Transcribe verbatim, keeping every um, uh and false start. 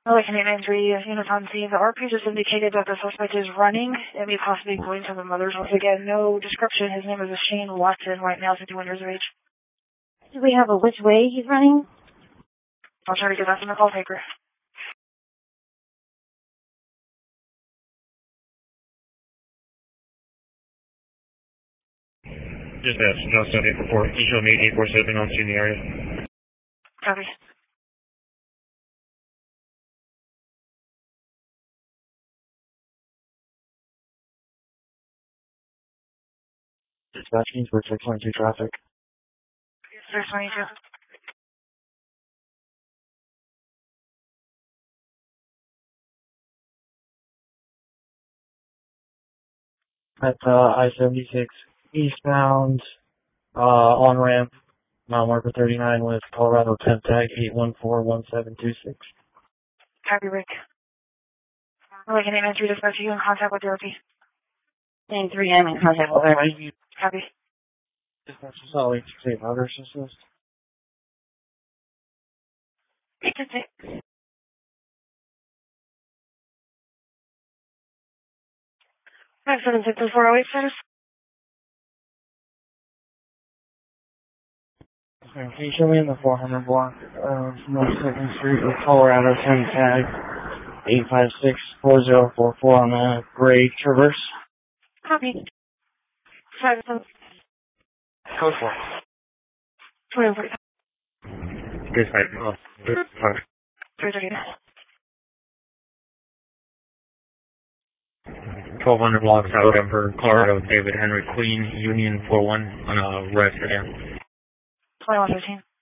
American eight nine three units on scene. The R P just indicated that the suspect is running and may possibly going to the mother's. Once again, no description. His name is Shane Watson, right now, fifty-one years of age. Do we have a which way he's running? I'll try to get that from the call taker. Dispatch, Johnstone eight four four, you show me eight four seven on scene in the area. Copy. Dispatch means we're six twenty-two traffic. six twenty-two. At uh, I seventy-six eastbound, uh, on ramp, mile marker thirty-nine with Colorado temp tag eight one four one seven two six. Copy, Rick. American eight nine three, dispatch, you in contact with the R P. Nine three, I'm in contact with her. Copy. Dispatch, solid eight six eight, outer assist. eight six eight. five seven six four oh eight status. Can you show me in the four hundred block of North second Street with Colorado temp tag eight five six four zero four four on the gray Traverse? Copy. five seven. Code four. twenty forty. Dispatch, oh, dispatch. three thirty. twelve hundred blocks out of Denver, Colorado, David Henry Queen, Union four one on a rest again. twenty-one fifteen.